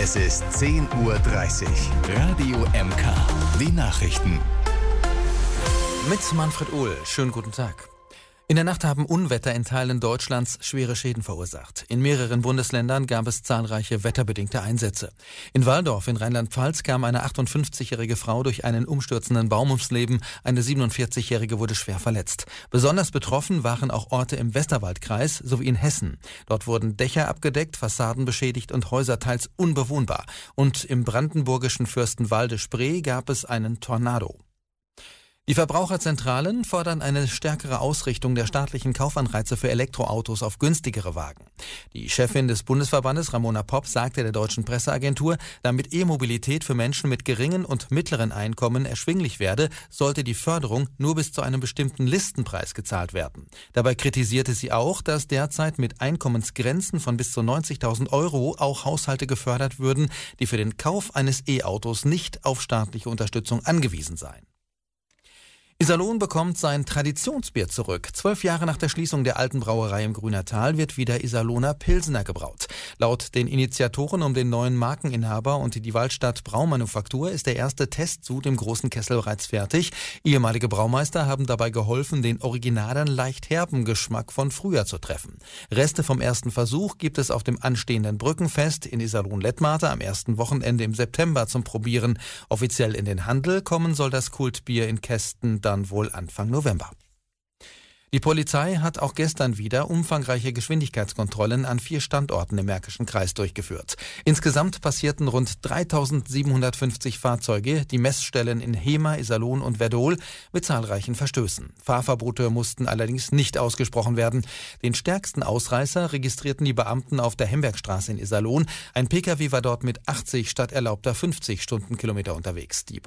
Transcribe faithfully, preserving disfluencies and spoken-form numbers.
Es ist zehn Uhr dreißig. Radio M K. Die Nachrichten. Mit Manfred Uhl. Schönen guten Tag. In der Nacht haben Unwetter in Teilen Deutschlands schwere Schäden verursacht. In mehreren Bundesländern gab es zahlreiche wetterbedingte Einsätze. In Walldorf in Rheinland-Pfalz kam eine achtundfünfzigjährige Frau durch einen umstürzenden Baum ums Leben. Eine siebenundvierzig-jährige wurde schwer verletzt. Besonders betroffen waren auch Orte im Westerwaldkreis sowie in Hessen. Dort wurden Dächer abgedeckt, Fassaden beschädigt und Häuser teils unbewohnbar. Und im brandenburgischen Fürstenwalde-Spree gab es einen Tornado. Die Verbraucherzentralen fordern eine stärkere Ausrichtung der staatlichen Kaufanreize für Elektroautos auf günstigere Wagen. Die Chefin des Bundesverbandes, Ramona Popp, sagte der deutschen Presseagentur, damit E-Mobilität für Menschen mit geringen und mittleren Einkommen erschwinglich werde, sollte die Förderung nur bis zu einem bestimmten Listenpreis gezahlt werden. Dabei kritisierte sie auch, dass derzeit mit Einkommensgrenzen von bis zu neunzigtausend Euro auch Haushalte gefördert würden, die für den Kauf eines E-Autos nicht auf staatliche Unterstützung angewiesen seien. Iserlohn bekommt sein Traditionsbier zurück. Zwölf Jahre nach der Schließung der alten Brauerei im Grünertal wird wieder Iserlohner Pilsener gebraut. Laut den Initiatoren um den neuen Markeninhaber und die Waldstadt Braumanufaktur ist der erste Testsud im großen Kessel bereits fertig. Ehemalige Braumeister haben dabei geholfen, den originalen, leicht herben Geschmack von früher zu treffen. Reste vom ersten Versuch gibt es auf dem anstehenden Brückenfest in Iserlohn-Lettmate am ersten Wochenende im September zum Probieren. Offiziell in den Handel kommen soll das Kultbier in Kästen dann wohl Anfang November. Die Polizei hat auch gestern wieder umfangreiche Geschwindigkeitskontrollen an vier Standorten im Märkischen Kreis durchgeführt. Insgesamt passierten rund dreitausendsiebenhundertfünfzig Fahrzeuge die Messstellen in Hemer, Iserlohn und Werdohl mit zahlreichen Verstößen. Fahrverbote mussten allerdings nicht ausgesprochen werden. Den stärksten Ausreißer registrierten die Beamten auf der Hembergstraße in Iserlohn. Ein Pkw war dort mit achtzig statt erlaubter fünfzig Stundenkilometer unterwegs. Die